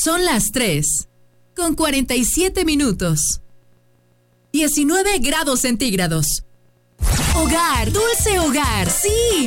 Son las 3:47. 19 grados centígrados. Hogar, dulce hogar, sí.